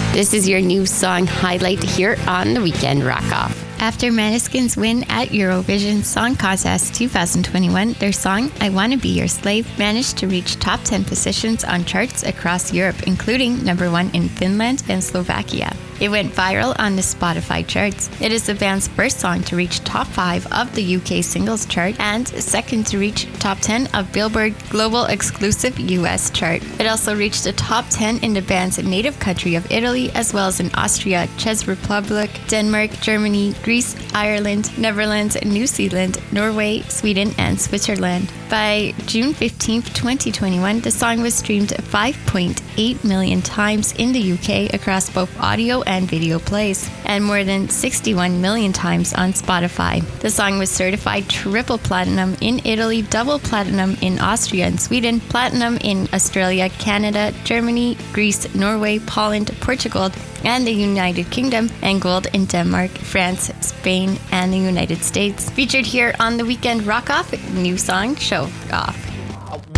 This is your new song highlight here on the Weekend Rock Off. After Måneskin's win at Eurovision Song Contest 2021, their song I Wanna Be Your Slave managed to reach top 10 positions on charts across Europe, including number 1 in Finland and Slovakia. It went viral on the Spotify charts. It is the band's first song to reach top 5 of the UK singles chart and second to reach top 10 of Billboard Global Exclusive US chart. It also reached the top 10 in the band's native country of Italy, as well as in Austria, Czech Republic, Denmark, Germany, Greece, Ireland, Netherlands, New Zealand, Norway, Sweden, and Switzerland. By June 15, 2021, the song was streamed 5.8 million times in the UK across both audio and video plays, and more than 61 million times on Spotify. The song was certified triple platinum in Italy, double platinum in Austria and Sweden, platinum in Australia, Canada, Germany, Greece, Norway, Poland, Portugal, and the United Kingdom, and gold in Denmark, France, Spain, and the United States. Featured here on the Weekend Rock Off, new song Show Off.